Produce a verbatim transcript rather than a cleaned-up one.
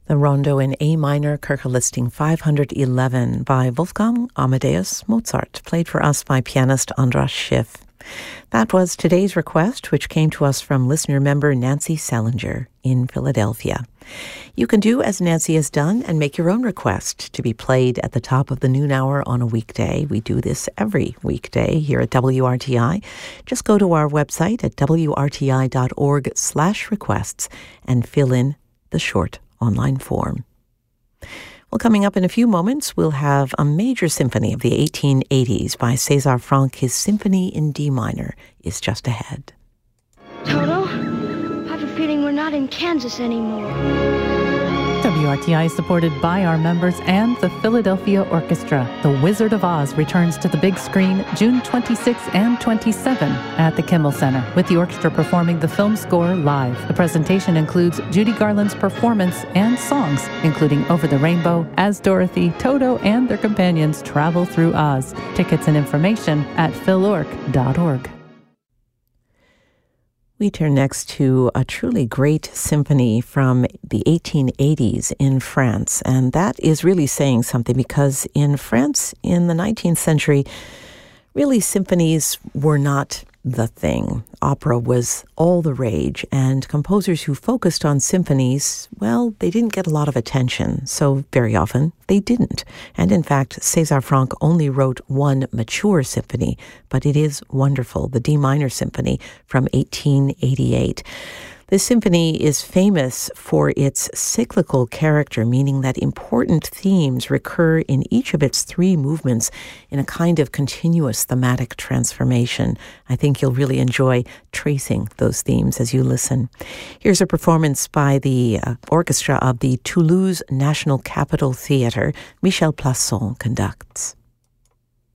The Rondo in A minor, Kirche Listing five hundred eleven by Wolfgang Amadeus Mozart, played for us by pianist Andras Schiff. That was today's request, which came to us from listener member Nancy Salinger in Philadelphia. You can do as Nancy has done and make your own request to be played at the top of the noon hour on a weekday. We do this every weekday here at W R T I. Just go to our website at W R T I dot org slash requests and fill in the short online form. Well, coming up in a few moments, we'll have a major symphony of the eighteen eighties by César Franck. His Symphony in D minor is just ahead. Toto, I have a feeling we're not in Kansas anymore. W R T I is supported by our members and the Philadelphia Orchestra. The Wizard of Oz returns to the big screen June twenty-sixth and twenty-seventh at the Kimmel Center, with the orchestra performing the film score live. The presentation includes Judy Garland's performance and songs, including Over the Rainbow, as Dorothy, Toto, and their companions travel through Oz. Tickets and information at phil orc dot org. We turn next to a truly great symphony from the eighteen eighties in France, and that is really saying something because in France in the nineteenth century, really symphonies were not the thing. Opera was all the rage, and composers who focused on symphonies, well, they didn't get a lot of attention, so very often they didn't. And in fact, César Franck only wrote one mature symphony, but it is wonderful, the D minor symphony from eighteen eighty-eight. This symphony is famous for its cyclical character, meaning that important themes recur in each of its three movements in a kind of continuous thematic transformation. I think you'll really enjoy tracing those themes as you listen. Here's a performance by the uh, orchestra of the Toulouse National Capitol Theatre. Michel Plasson conducts.